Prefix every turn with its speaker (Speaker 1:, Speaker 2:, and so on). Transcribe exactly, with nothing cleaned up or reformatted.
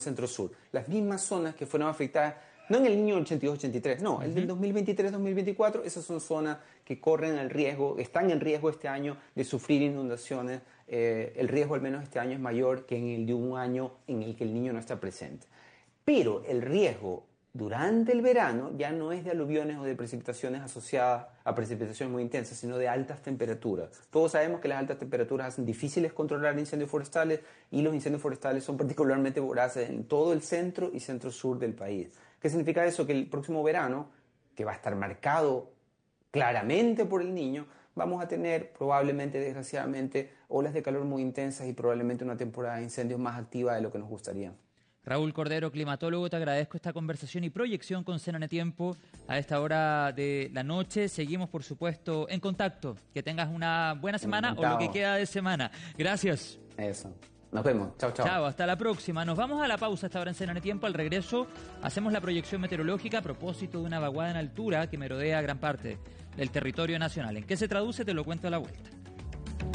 Speaker 1: centro-sur, las mismas zonas que fueron afectadas, no en el niño ochenta y dos ochenta y tres, no, el del dos mil veintitrés dos mil veinticuatro, esas son zonas que corren el riesgo, están en riesgo este año de sufrir inundaciones. Eh, el riesgo al menos este año es mayor que en el de un año en el que el niño no está presente. Pero el riesgo durante el verano ya no es de aluviones o de precipitaciones asociadas a precipitaciones muy intensas, sino de altas temperaturas. Todos sabemos que las altas temperaturas hacen difíciles controlar incendios forestales y los incendios forestales son particularmente voraces en todo el centro y centro-sur del país. ¿Qué significa eso? Que el próximo verano, que va a estar marcado claramente por el Niño, vamos a tener probablemente, desgraciadamente, olas de calor muy intensas y probablemente una temporada de incendios más activa de lo que nos gustaría.
Speaker 2: Raúl Cordero, climatólogo, te agradezco esta conversación y proyección con C N N Tiempo a esta hora de la noche. Seguimos, por supuesto, en contacto. Que tengas una buena semana Encantado. o lo que queda de semana. Gracias.
Speaker 1: Eso. Nos vemos. Chao, chao.
Speaker 2: Chao, hasta la próxima. Nos vamos a la pausa esta hora en C N N Tiempo. Al regreso hacemos la proyección meteorológica a propósito de una vaguada en altura que merodea gran parte del territorio nacional. ¿En qué se traduce? Te lo cuento a la vuelta.